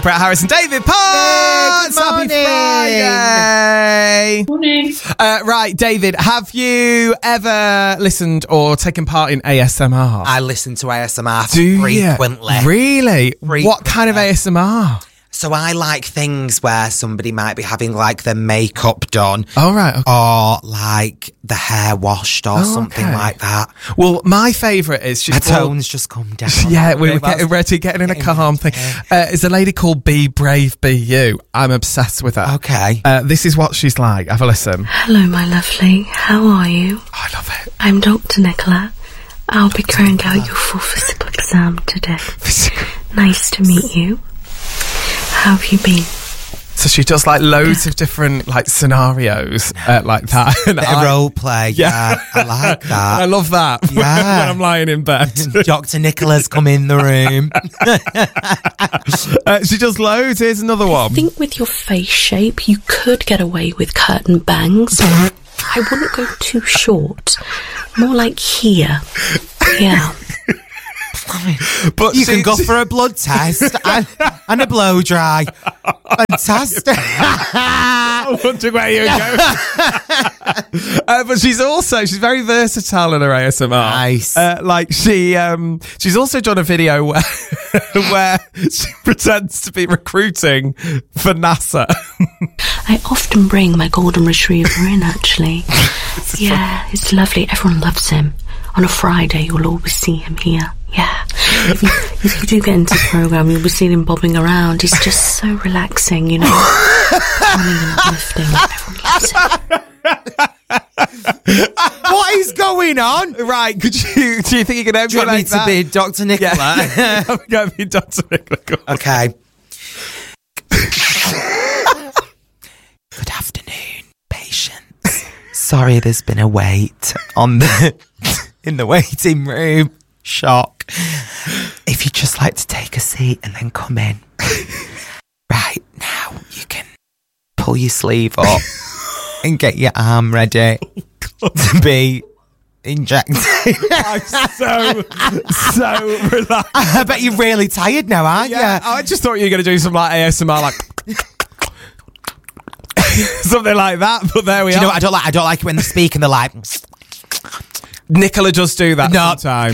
Brett Harris and David Potts. Good morning. Happy Friday. Morning. Right, David, have you ever listened or taken part in ASMR? I listen to ASMR Do frequently. you? Really? Frequently. What kind of ASMR? So I like things where somebody might be having like their makeup done. Oh, right. Okay. Or like the hair washed or something okay. like that. Well, my favourite is... My tones just come down. Yeah, we were getting ready, getting in a calm thing. Is a lady called Be Brave, Be You. I'm obsessed with her. Okay. This is what she's like. Have a listen. Hello, my lovely. How are you? I love it. I'm Dr. Nicola. I'll be carrying out your full physical exam today. Nice to meet you. How have you been? So she does like loads of different like scenarios like that. And Bit of role play. Yeah. I like that. I love that. Yeah. When I'm lying in bed. Dr. Nicola's come in the room. She does loads. Here's another one. I think with your face shape, you could get away with curtain bangs. But I wouldn't go too short. More like here. Yeah. But You can go for a blood test and a blow dry. Fantastic. I wonder where you go. But she's very versatile in her ASMR. Nice. She's also done a video where she pretends to be recruiting for NASA. I often bring my golden retriever in, actually. Yeah, it's lovely. Everyone loves him. On a Friday, you'll always see him here. Yeah. If you do get into the programme, you'll be seeing him bobbing around. He's just so relaxing, you know. Calming and uplifting. Everyone loves it. What is going on? Right, do you think you can Do you want me to be Dr. Nicola? Yeah. I'm going to be Dr. Nicola. Okay. Good afternoon, patients. Sorry there's been a wait in the waiting room. Shock. If you'd just like to take a seat and then come in. Right, now you can pull your sleeve up and get your arm ready to be injected. I'm so relaxed. I bet you're really tired now, aren't you? I just thought you were going to do some like ASMR, like something like that. But there we are. You know what I don't like it when they speak and they're like... Nicola does do that sometimes.